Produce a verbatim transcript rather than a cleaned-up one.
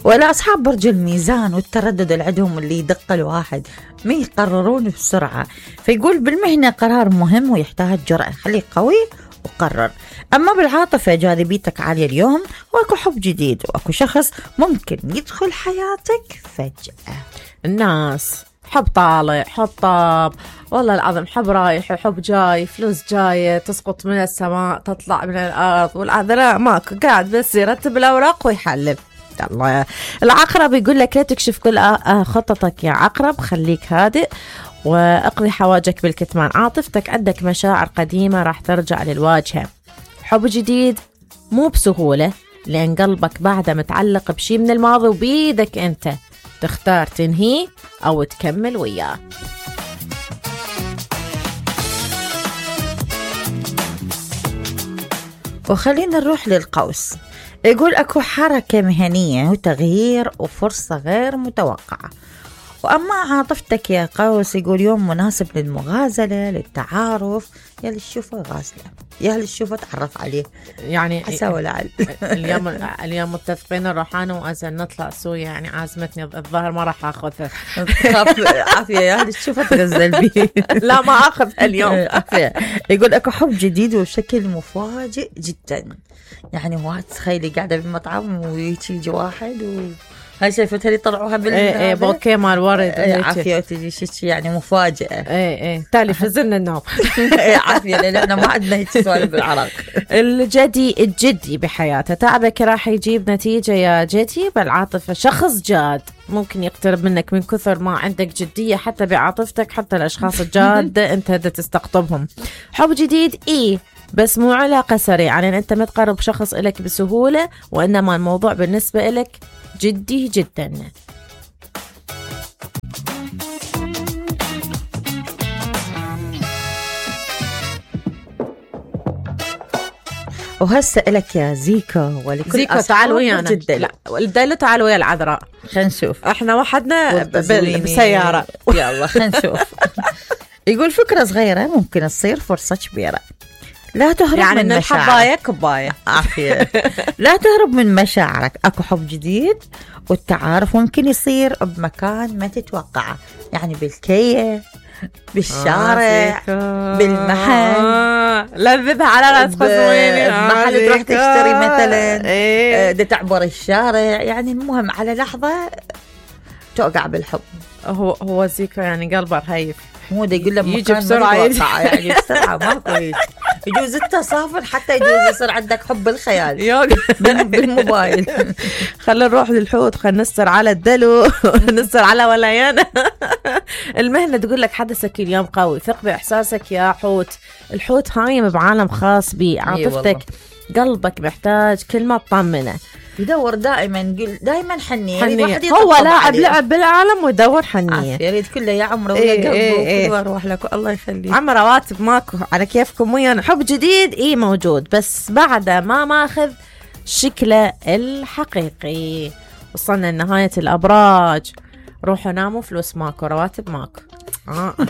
ولا أصحاب برج الميزان والتردد اللي عندهم اللي يدق الواحد ما يقررون بسرعة، فيقول بالمهنة قرار مهم ويحتاج جرأة، خليك قوي وقرر. أما بالعاطفة جاذبيتك عالية اليوم، وأكو حب جديد وأكو شخص ممكن يدخل حياتك فجأة. الناس حب طالع، حب طاب، والله العظيم حب رايح وحب جاي، فلوس جاية تسقط من السماء تطلع من الأرض، والعذراء ماكو، قاعد بس يرتب الأوراق ويحلل. الله. العقرب يقول لك لا تكشف كل خططك يا عقرب، خليك هادئ واقضي حواجك بالكتمان. عاطفتك عندك مشاعر قديمة راح ترجع للواجهة. حب جديد مو بسهولة لأن قلبك بعده متعلق بشي من الماضي، وبيدك أنت تختار تنهيه أو تكمل وياه. وخلينا نروح للقوس. يقول أكو حركة مهنية وتغيير وفرصة غير متوقعة. وأما عاطفتك يا قوس يقول يوم مناسب للمغازلة، للتعارف، يا اللي تشوفه غازلة، يا اللي تشوفه تعرف عليه، يعني عسى ولعل. اليوم اليوم متفقين نروح أنا وأزل نطلع سويا، يعني عازمتني الظهر ما راح أخذها. عافية يا اللي تشوفه تغزل بيه. لا ما أخذ اليوم. عافية. يقول أكو حب جديد وشكل مفاجئ جدا، يعني واحد تخيلي قاعدة بالمطعم ويجي واحد و هاي شايفتها اللي طلعوها بال ايه ايه بوكيه مال ورد. ايه عافية وتجي شيء يعني مفاجأة. ايه ايه تالي فزلنا النوم. ايه عافية لأن احنا ما عندنا هيك سوالف بالعراق. الجدي الجدي بحياته، تعبك راح يجيب نتيجة يا جدي. بالعاطفة شخص جاد ممكن يقترب منك من كثر ما عندك جدية حتى بعاطفتك، حتى الأشخاص الجادة انت هدا تستقطبهم. حب جديد ايه بس مو علاقة سريعة، يعني أنت ما تقرب شخص إلك بسهولة، وإنما الموضوع بالنسبة إلك جدي جدا. وهسه لك يا زيكو ولكل زيكو تعال ويانا جدا. لا الدلو تعال ويا العذراء، خلينا نشوف احنا وحدنا بسيارة. يلا خلينا نشوف. يقول فكرة صغيرة ممكن تصير فرصة كبيرة. لا تهرب يعني من مشاعرك. الحباية كباية. عافية. لا تهرب من مشاعرك، اكو حب جديد والتعارف ممكن يصير بمكان ما تتوقعه، يعني بالكية، بالشارع، آه بالمحل. آه لذبها على راس خصويني. محل تروح تشتري مثلا، إيه؟ ده تعبر الشارع، يعني المهم على لحظة توقع بالحب. هو هو زيكو يعني قلبه رهيف، مو ده يقول له يجي بسرعة يعني بسرعة ماكو هيك. يجوز التصافر حتى يجوز يصير عندك حب الخيال بالموبايل. خلينا نروح للحوت، خلينا نستر على الدلو. نستر على وليانا. المهنة تقول لك حدثك اليوم قوي، ثق بإحساسك يا حوت. الحوت هايم بعالم خاص بيه، عاطفتك قلبك محتاج كلمة تطمنه، يدور دائما دائما حنية, حنية. هو لاعب لعب بالعالم ويدور حنية، يريد كله يا عمره ويا إيه قلبه إيه وكل اروح لك الله يخليك. عم رواتب ماكو على كيفكم ويانا. حب جديد ايه موجود بس بعده ما ماخذ شكله الحقيقي. وصلنا لنهاية الأبراج، روحوا ناموا، فلوس ماكو، رواتب ماكو. آه.